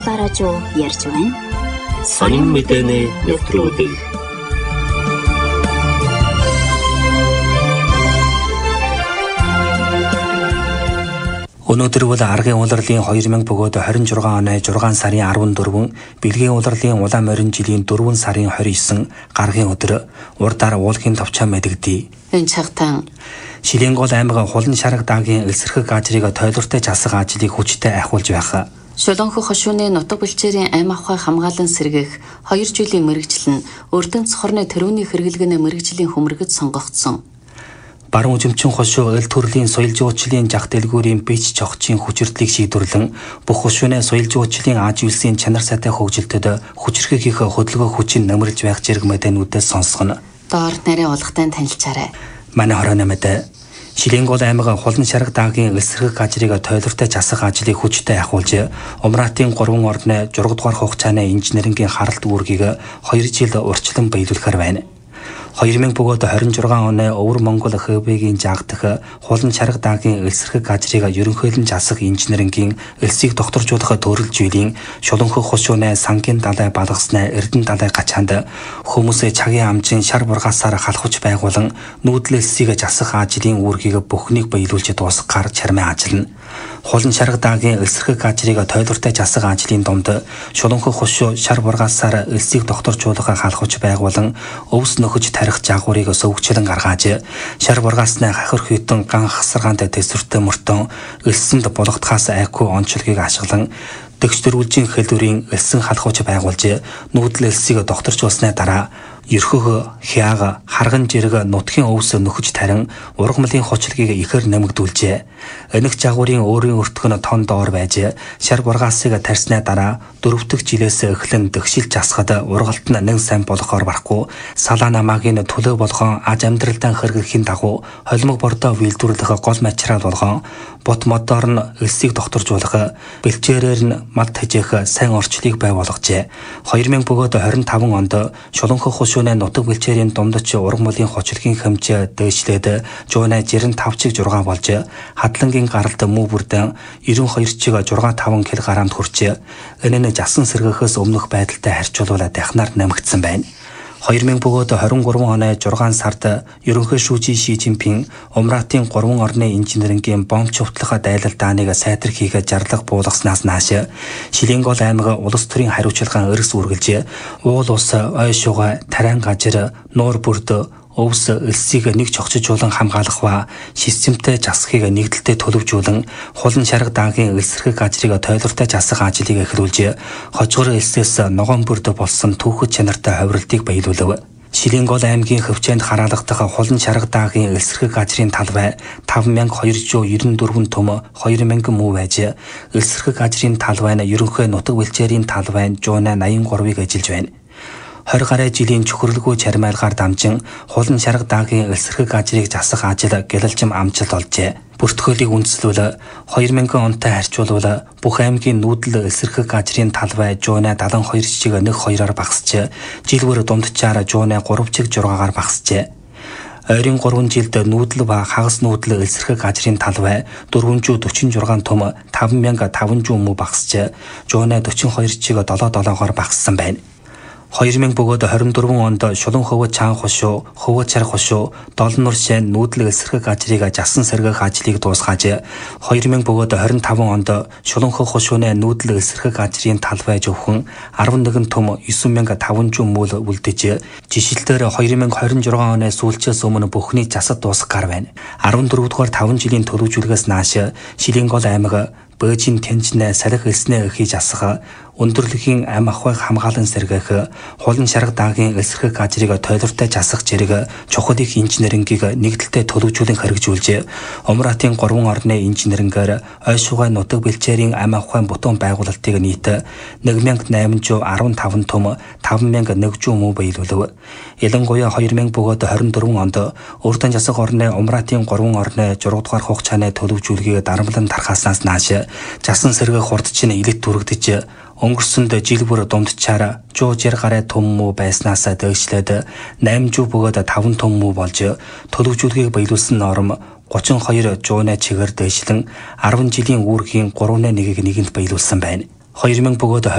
радио ярьж байна. Сонин мэдээний нэвтрүүлэг. Өнөөдөр бол аргын улирлын 2026 оны 6 сарын 14, бэлгийн улирлын улаан морин жилийн 4 сарын 29 гаргийн өдөр урдаар уулгийн товчоо мэдэгдэе. Энэ цагтаа Шилэнгол аймгийн Хулан шарга даагийн элсэрхэг ажрыг тойлортой засах ажлыг хүчтэй ахиулж байх. Шулуунхы хошууны нутаг бэлчээрийн ам ахуй хамгаалан сэргээх 2 жилийн мэргэжил нь Өрдөнц хорны тэрүүний хэрэглэгэнэ мэргэжлийн хөмөргөд сонгогдсон. Баруун үзэмчин хошуу эл төрлийн соёл жуулчлалын жах дэлгүүрийн бич чогчийн хүчирдлийг шийдвэрлэн бүх хошууны соёл жуулчлалын Аз улсын чанар сайтай хөгжилтөд хүчрхэг их хөдөлгөөн хүчин нэмэрж байх зэрэг мэдээнүүдээс сонсгоно. Доор нарийн улгатай танилцаарай. Манай хорооны мэдээ. Шилэнгол аймгийн Хулан шарга даагийн элсэрхэг ажрыг тойлортой засах ажлыг хүчтэй ахиулж, Умратын 3 орны 6 дугаар хугацааны инженерингийн харалт үүргийг 2 жил урьдчилан биелүүлэхээр байна. 2026 оны Өвөр Монгол ХБ-гийн жаагдах Хулан шарга даагийн элсэрхэг ажрыг ерөнхийлөн засах инженерингийн элсийг докторжуулах төрөл жилийн Шулуунхы хошууны сангийн далай балгаснаа Эрдэнэ далай гачаанд хүмүүсээ цагийн амжин шар бургасаар халахуж байгуулан нүүдэл элсийг засах ажлын үүргийг бүхнийг биелүүлж дуусгахаар чармаа ажиллана. Хулан шарга даагийн элсэрхэг ажрыг тойлортой засах ажлын донд Шулуунхы хошуу шар бургасаар элсийг докторжуулах халахуж байгуулан өвс нөхөж тарих жаагуурыг сөвгчлэн гаргааж шар бургаасны хахир хүйтэн ган хасаргаанд төсвөртэй мөртөн элсэнд болгохтахаас айхгүй онцлогийг ашиглан дэгч дөрвөлжийн хэлдвэрийн элсэн халахуж байгуулж нүүдэл элсийг докторжуулсны дараа ерхөг хяга харган жирэг нутгийн өвс нөхөж тарин ургамлын хочлогийг ихэр нэмэгдүүлжээ. Энэх жагуурын өөрийн өртгөн тон доор байж шар бургаасыг тарьсны дараа 4 дахь жилээс эхлэн дэгшилж асахад ургалт нь нэг сайн болохоор барахгүй салаа намаагийн төлөө болгон аж амьдралдаа хэрэглэхийн дагуу холимог бордоо үйлдвэрлэх гол материал болгон бот модоор нь элсийг докторжуулах бэлчээрээр нь мад тэжээх сайн орчлыг бий болгожээ. 2025 онд Шулуунхы хошууны нутаг бэлчээрийн дундч ургамлын хочлогийн хэмжээ дээшлээд жууна 65 6 болж хадлангийн гаралд муу бүрдэн 92 чиг 6-5 кг хүрчээ. Энэ нь жасан сэргэхээс өмнөх байдалтай харьцуулбал дахнаар нэмэгдсэн байна. 2023 оны 6 сард ерөнхий шүүжийн Ши Жинпин Умратын 3 орны инженерингийн бомб чувтлах дайлал дааныг сайтар хийгээд жарлах буулгаснаас нааш Шилэнгол аймгийн улс төрийн хариуцлагын эргэс үргэлж уул ус ой шугай тарайн гажир нуур бүрд өвс элсийг нэг чогчжуулан хамгаалах ба системтэй засахыг нэгдэлтэй төлөвжүүлэн Хулан шарга даагийн элсэрхэг ажрыг тойлортой засах ажлыг эхлүүлж хожгор элсээс ногоон бүрд болсон түүхэд чанартай ховролтыг биелүүлв. Шилэнгол аймгийн хөвчөнд хараалгадах Хулан шарга даагийн элсэрхэг ажрын талбай 5294 төм 2000 муу байж элсэрхэг ажрын талбай нь ерөнхий нутаг бэлчээрийн талбай жууна 83-ыг ажиллаж байна. 20 гаруй жилийн чөхөрлөгөө чармайлгаар дамжин Хулан шарга даагийн элсэрхэг ажрыг засах ажил гэлэлжим амжилт олжээ. Бүртгүүлийг үндэслүүл 2000 онтой харьцуулбал бүх аймгийн нүүдэл элсэрхэг ажрын талбай жууна 72 чиг 1-2-оор багасжээ. Жилбэр дундчаар жууна 3 чиг 6-аар багасжээ. Ойрын 3 жилд нүүдэл ба хагас нүүдэл элсэрхэг ажрын талбай 446 төм 5500 муу багасжээ. Жууна 42 чиг 7-7-оор багассан байна. 2024 онд Шулуун хөвөд чаан хошуу, хөвөд чарх хошуу, Долон нур шин нүүдэл элсэрхэг ажрыг жасан сэргээх ажлыг дуусгаж 2025 онд Шулуунхы хошууны нүүдэл элсэрхэг ажрын талбай зөвхөн 11 төм 9500 мөл үлдэж жишэлтээр 2026 оны сүүлчээс өмнө бүхний засад дуусгахаар байна. 14 дугаар 5 жилийн төлөвжүүлгээс нааш Шилэнгол аймаг Бөөжин тэнцнэ салхи элснэ хийж асах өндөрлөгийн ам ахуйг хамгаалан сэргээх Хулан шарга даагийн элсэрхэг ажрыг тойлортой засах зэрэг чухал их инженерингийг нэгдэлтэй төлөвжүүлэн хэрэгжүүлж Умратын 3 орны инженерингээр ой шугай нутаг бэлчээрийн ам ахуйн бутуун байгуулалтыг нийт 1815 төм 5100 муу биелүүлв. Ялангуяа 2024 онд Өрдөн засаг орны Умратын 3 орны 6 дугаар хугацааны төлөвжүүлгийг дарамтлан тархааснаас нааш жасан сэргээх хурдчин илэт түрэгдэж өнгөрсөнд жилбэр дундчаар 160 гаруй том муу байснаас дээшлээд 800 бөгөөд 5 том муу болж төлөвжүүлгийг биелүүлсэн норм 32 жууна чигээр дээшлэн 10 жилийн үүргийн 3.1-ийг нэгэнд биелүүлсэн байна. 2000 бөгөөд